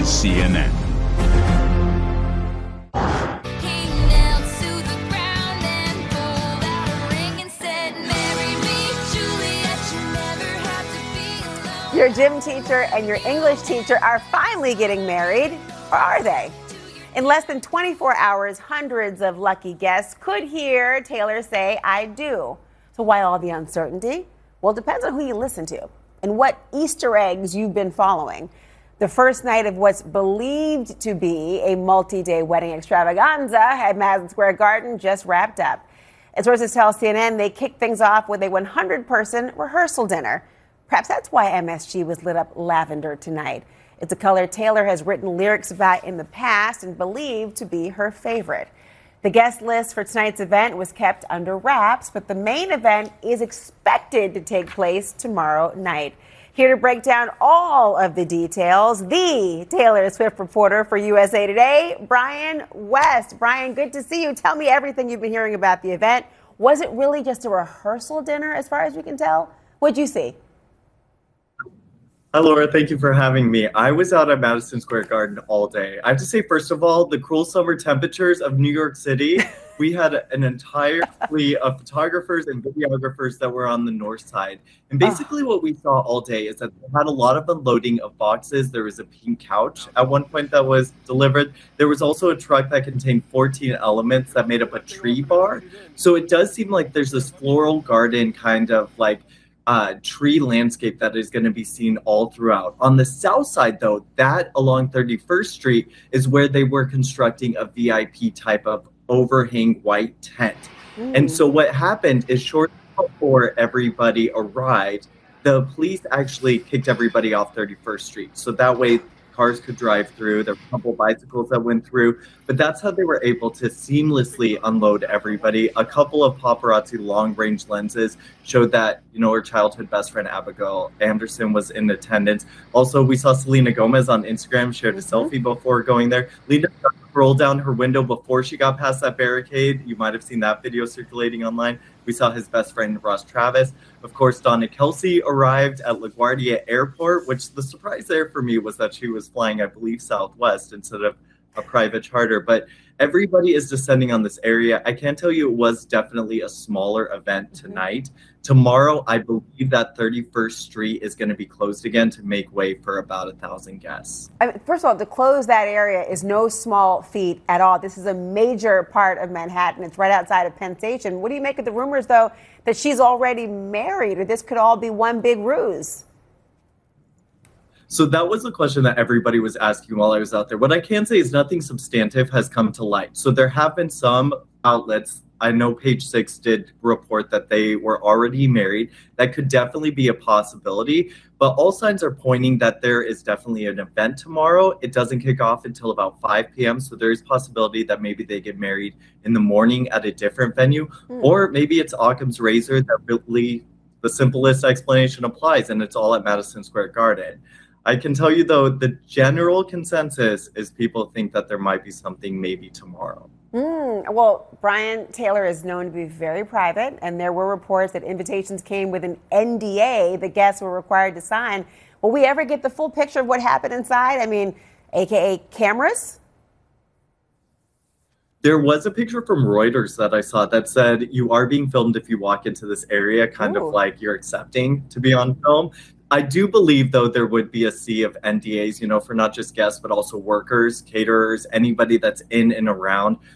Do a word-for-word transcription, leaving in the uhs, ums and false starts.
is C N N. Your gym teacher and your English teacher are finally getting married, or are they? In less than twenty-four hours, hundreds of lucky guests could hear Taylor say, "I do." So why all the uncertainty? Well, it depends on who you listen to and what Easter eggs you've been following. The first night of what's believed to be a multi-day wedding extravaganza at Madison Square Garden just wrapped up. As sources tell C N N, they kicked things off with a one hundred person rehearsal dinner. Perhaps that's why M S G was lit up lavender tonight. It's a color Taylor has written lyrics about in the past and believed to be her favorite. The guest list for tonight's event was kept under wraps, but the main event is expected to take place tomorrow night. Here to break down all of the details, the Taylor Swift reporter for U S A Today, Brian West. Brian, good to see you. Tell me everything you've been hearing about the event. Was it really just a rehearsal dinner as far as we can tell? What'd you see? Hi, Laura. Thank you for having me. I was out at Madison Square Garden all day. I have to say, first of all, the cruel summer temperatures of New York City, we had an entire fleet of photographers and videographers that were on the north side. And basically what we saw all day is that they had a lot of unloading of boxes. There was a pink couch at one point that was delivered. There was also a truck that contained fourteen elements that made up a tree bar. So it does seem like there's this floral garden kind of like Uh, tree landscape that is going to be seen all throughout. On the south side, though, that along thirty-first Street is where they were constructing a V I P type of overhang white tent. Mm. And so what happened is shortly before everybody arrived, the police actually kicked everybody off thirty-first Street. So that way cars could drive through. There were a couple bicycles that went through, but that's how they were able to seamlessly unload everybody. A couple of paparazzi long-range lenses showed that, you know, her childhood best friend Abigail Anderson was in attendance. Also, we saw Selena Gomez on Instagram shared a mm-hmm. selfie before going there. Lena rolled down her window before she got past that barricade. You might have seen that video circulating online. We saw his best friend, Ross Travis. Of course, Donna Kelsey arrived at LaGuardia Airport, which the surprise there for me was that she was flying, I believe, Southwest instead of a private charter. But everybody is descending on this area. I can tell you it was definitely a smaller event tonight. Mm-hmm. Tomorrow, I believe that thirty-first Street is going to be closed again to make way for about a thousand guests. I mean, first of all, to close that area is no small feat at all. This is a major part of Manhattan. It's right outside of Penn Station. What do you make of the rumors, though, that she's already married, or this could all be one big ruse? So that was the question that everybody was asking while I was out there. What I can say is nothing substantive has come to light. So there have been some outlets. I know Page Six did report that they were already married. That could definitely be a possibility, but all signs are pointing that there is definitely an event tomorrow. It doesn't kick off until about five p m, so there's possibility that maybe they get married in the morning at a different venue, mm. or maybe it's Occam's razor that really the simplest explanation applies, and it's all at Madison Square Garden. I can tell you, though, the general consensus is people think that there might be something maybe tomorrow. Mm, well, Brian, Taylor is known to be very private, and there were reports that invitations came with an N D A the guests were required to sign. Will we ever get the full picture of what happened inside? I mean, A K A cameras? There was a picture from Reuters that I saw that said you are being filmed if you walk into this area, kind Ooh. of like you're accepting to be on film. I do believe, though, there would be a sea of N D As, you know, for not just guests, but also workers, caterers, anybody that's in and around